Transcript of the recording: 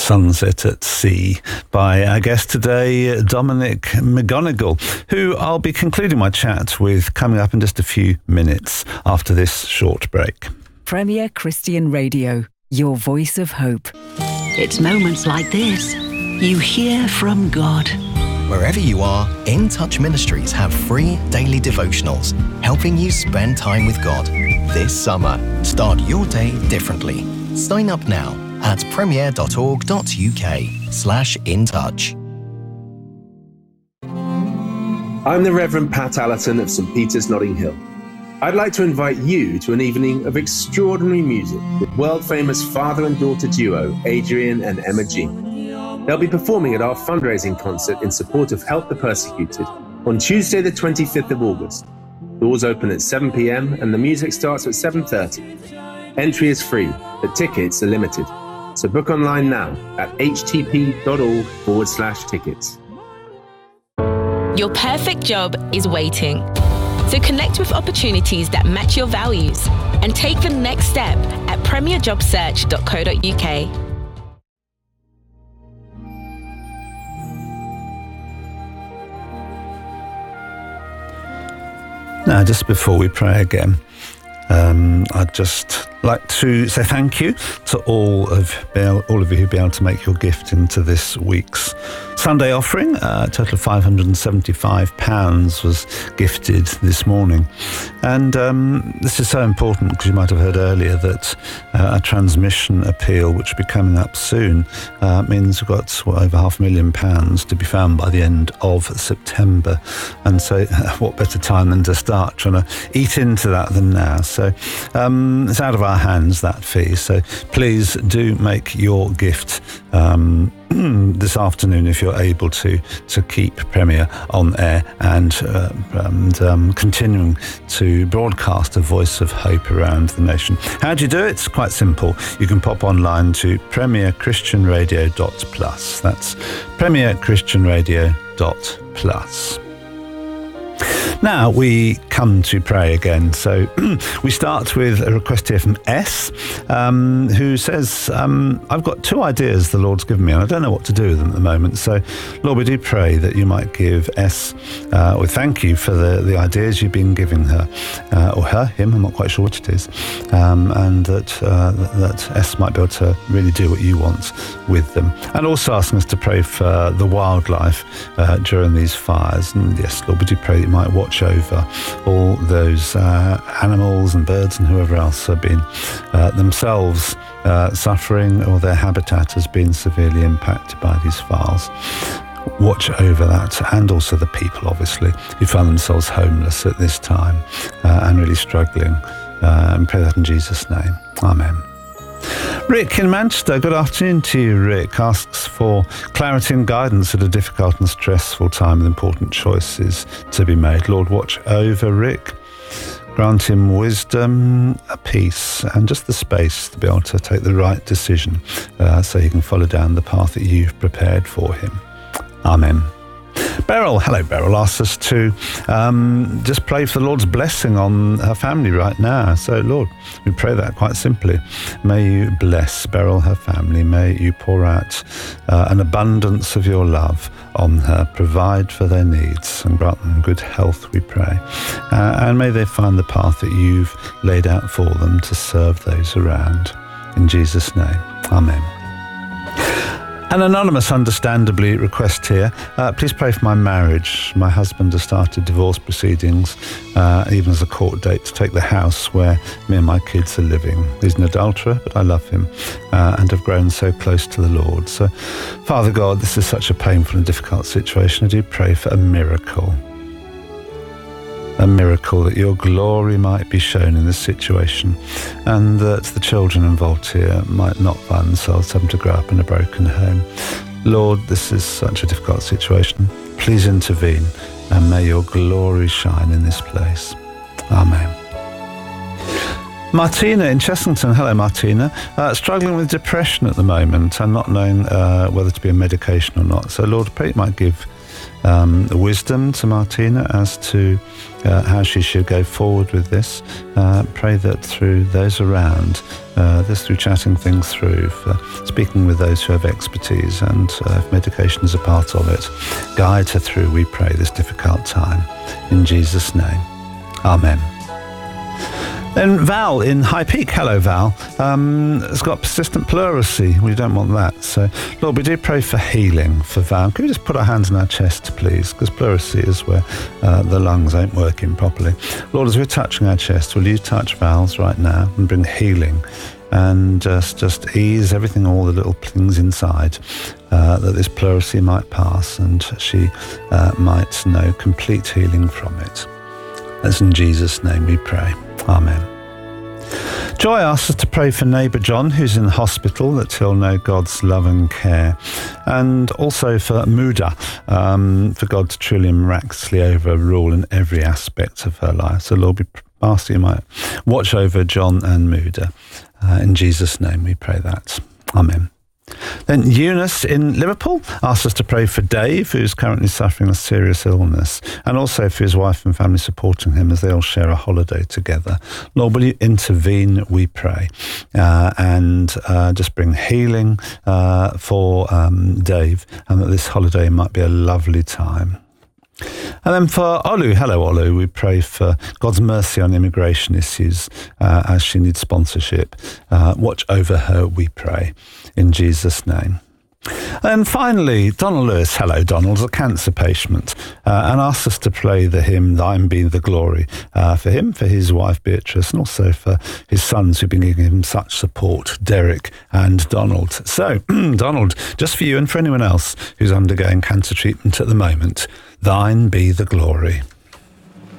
Sunset at Sea by our guest today, Dominic McGonigal, who I'll be concluding my chat with coming up in just a few minutes after this short break. Premier Christian Radio, your voice of hope. It's moments like this you hear from God. Wherever you are, In Touch Ministries have free daily devotionals helping you spend time with God. This summer, start your day differently. Sign up now at premier.org.uk/intouch. I'm the Reverend Pat Allerton of St Peter's, Notting Hill. I'd like to invite you to an evening of extraordinary music with world-famous father and daughter duo Adrian and Emma Jean. They'll be performing at our fundraising concert in support of Help the Persecuted on Tuesday the 25th of August. Doors open at 7 p.m. and the music starts at 7:30. Entry is free, but tickets are limited. So book online now at htp.org/tickets. Your perfect job is waiting. So connect with opportunities that match your values and take the next step at premierjobsearch.co.uk. Now, just before we pray again, I'd just like to say thank you to all of you who've been able to make your gift into this week's Sunday offering. A total of £575 was gifted this morning. And this is so important because you might have heard earlier that a transmission appeal, which will be coming up soon, means we've got over £500,000 to be found by the end of September. And so what better time than to start trying to eat into that than now. So it's out of our hands, that fee. So please do make your gift this afternoon if you're able to keep Premier on air and continuing to broadcast a voice of hope around the nation. How do you do it? It's quite simple. You can pop online to premierchristianradio.plus. That's premierchristianradio.plus. Now we come to pray again. So we start with a request here from S, who says, I've got two ideas the Lord's given me and I don't know what to do with them at the moment. So Lord, we do pray that you might give S, or thank you for the ideas you've been giving her, or him, I'm not quite sure which it is, and that S might be able to really do what you want with them. And also asking us to pray for the wildlife during these fires. And yes, Lord, we do pray that you might watch over all those animals and birds and whoever else have been themselves suffering, or their habitat has been severely impacted by these fires. Watch over that, and also the people, obviously, who find themselves homeless at this time and really struggling. And pray that in Jesus' name. Amen. Rick in Manchester, good afternoon to you. Rick asks for clarity and guidance at a difficult and stressful time with important choices to be made. Lord, watch over Rick. Grant him wisdom, a peace, and just the space to be able to take the right decision so he can follow down the path that you've prepared for him. Amen. Beryl, hello Beryl, asks us to just pray for the Lord's blessing on her family right now. So Lord, we pray that quite simply. May you bless Beryl, her family. May you pour out an abundance of your love on her, provide for their needs and grant them good health, we pray. And may they find the path that you've laid out for them to serve those around. In Jesus' name, amen. An anonymous, understandably, request here. Please pray for my marriage. My husband has started divorce proceedings, even as a court date, to take the house where me and my kids are living. He's an adulterer, but I love him and have grown so close to the Lord. So, Father God, this is such a painful and difficult situation. I do pray for a miracle. A miracle that your glory might be shown in this situation, and that the children involved here might not find themselves having to grow up in a broken home. Lord, this is such a difficult situation. Please intervene, and may your glory shine in this place. Amen. Martina in Chessington. Hello, Martina. Struggling with depression at the moment and not knowing whether to be on medication or not. So, Lord, pray you might give wisdom to Martina as to how she should go forward with this. Pray that through those around, through chatting things through, for speaking with those who have expertise, and if medication is a part of it, guide her through, we pray, this difficult time. In Jesus' name, amen. Then Val in High Peak. Hello, Val. Has got persistent pleurisy. We don't want that. So, Lord, we do pray for healing for Val. Can we just put our hands on our chest, please? Because pleurisy is where the lungs ain't working properly. Lord, as we're touching our chest, will you touch Val's right now and bring healing and just ease everything, all the little things inside, that this pleurisy might pass and she might know complete healing from it. That's in Jesus' name we pray. Amen. Joy asks us to pray for neighbour John, who's in the hospital, that he'll know God's love and care. And also for Muda, for God to truly miraculously overrule in every aspect of her life. So Lord, we ask that you might watch over John and Muda. In Jesus' name we pray that. Amen. Then Eunice in Liverpool asks us to pray for Dave, who's currently suffering a serious illness, and also for his wife and family supporting him as they all share a holiday together. Lord, will you intervene, we pray, and just bring healing for Dave, and that this holiday might be a lovely time. And then for Olu, hello Olu, we pray for God's mercy on immigration issues as she needs sponsorship. Watch over her, we pray, in Jesus' name. And finally, Donald Lewis, hello Donald, a cancer patient, and asks us to play the hymn, Thine Be the Glory, for him, for his wife Beatrice, and also for his sons who've been giving him such support, Derek and Donald. So, Donald, just for you and for anyone else who's undergoing cancer treatment at the moment, Thine be the glory.